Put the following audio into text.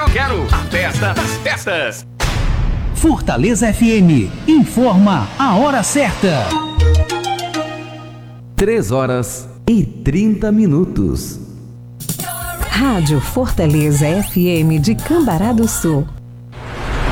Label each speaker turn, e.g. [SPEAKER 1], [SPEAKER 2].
[SPEAKER 1] quero a festa das festas.
[SPEAKER 2] Fortaleza FM informa a hora certa.
[SPEAKER 3] 3h30.
[SPEAKER 4] Rádio Fortaleza FM de Cambará do Sul.